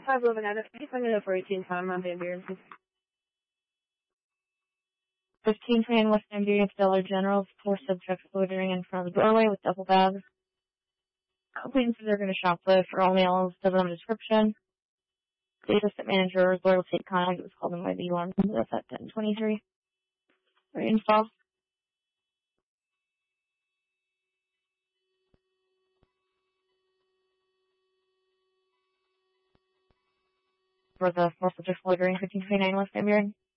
5 living out of 8, I'm going to go for 18 time on Van Buren. 1529 West Van Buren, Dollar General, 4 subjects loitering in front of the doorway with double bags. Acquaintances are going to shoplift for all males, doesn't have a description. The assistant manager, Loyal Tate Connick, was called in by the alarm. That's at 10:23. Ready, install. For the 4 subjects loitering, 1529 West Van Buren.